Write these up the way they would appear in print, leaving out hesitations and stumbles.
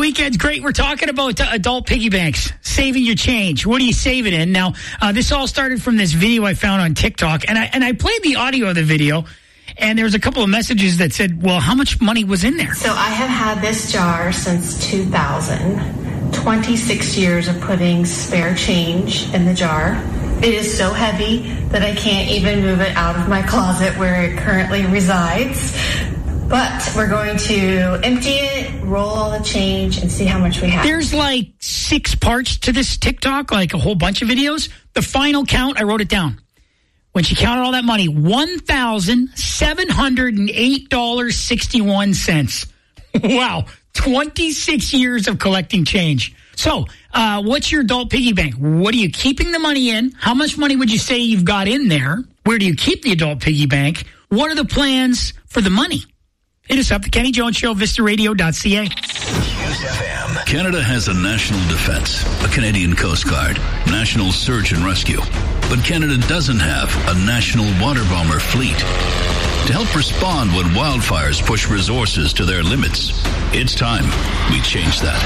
weekend's great. We're talking about adult piggy banks, saving your change. What are you saving in? Now, this all started from this video I found on TikTok, and I played the audio of the video, and there was a couple of messages that said, well, how much money was in there? So I have had this jar since 2000, 26 years of putting spare change in the jar. It is so heavy that I can't even move it out of my closet where it currently resides. But we're going to empty it, roll all the change, and see how much we have. There's like 6 parts to this TikTok, like a whole bunch of videos. The final count, I wrote it down. When she counted all that money, $1,708.61. Wow. 26 years of collecting change. So, what's your adult piggy bank? What are you keeping the money in? How much money would you say you've got in there? Where do you keep the adult piggy bank? What are the plans for the money? Hit us up, The Kenny Jones Show, vistaradio.ca. Canada has a national defense, a Canadian Coast Guard, national search and rescue. But Canada doesn't have a national water bomber fleet. To help respond when wildfires push resources to their limits, it's time we change that.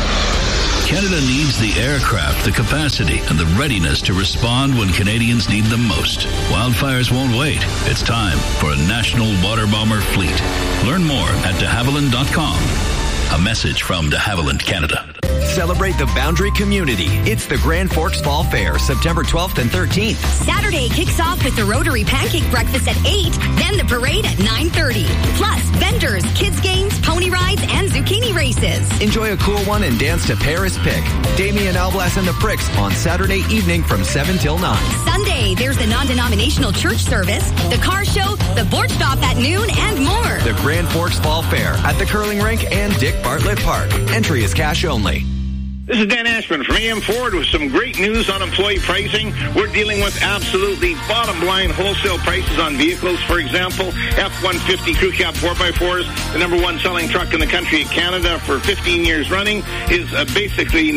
Canada needs the aircraft, the capacity, and the readiness to respond when Canadians need them most. Wildfires won't wait. It's time for a national water bomber fleet. Learn more at de Havilland.com. A message from de Havilland, Canada. Celebrate the Boundary community. It's the Grand Forks Fall Fair, September 12th and 13th. Saturday kicks off with the Rotary Pancake Breakfast at 8, then the parade at 9:30. Plus, vendors, kids games, pony rides, and zucchini races. Enjoy a cool one and dance to Paris Pick. Damien Alblas and the Pricks on Saturday evening from 7 till 9. Sunday, there's the non-denominational church service, the car show, the board stop at noon, and more. The Grand Forks Fall Fair at the Curling Rink and Dick Bartlett Park. Entry is cash only. This is Dan Ashman from AM Ford with some great news on employee pricing. We're dealing with absolutely bottom-line wholesale prices on vehicles. For example, F-150 Crew Cab 4x4s, the number one selling truck in the country of Canada for 15 years running, is basically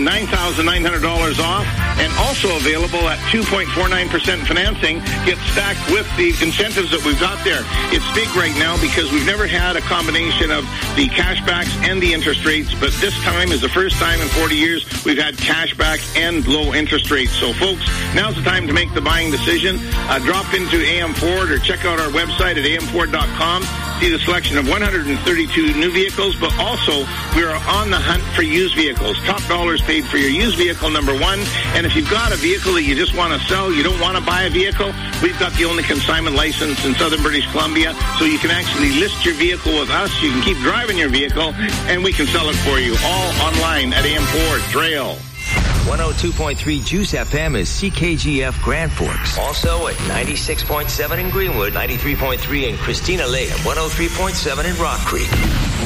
$9,900 off, and also available at 2.49% financing. Get stacked with the incentives that we've got there. It's big right now because we've never had a combination of the cashbacks and the interest rates, but this time is the first time in 40 years we've had cashback and low interest rates. So, folks, now's the time to make the buying decision. Drop into AM Ford or check out our website at amford.com. See the selection of 132 new vehicles, but also we are on the hunt for used vehicles. Top dollars paid for your used vehicle, number one. And if you've got a vehicle that you just want to sell, you don't want to buy a vehicle, we've got the only consignment license in southern British Columbia, so you can actually list your vehicle with us. You can keep driving your vehicle, and we can sell it for you all online at AM Ford Trail. 102.3 Juice FM is CKGF Grand Forks. Also at 96.7 in Greenwood, 93.3 in Christina Lake, and 103.7 in Rock Creek.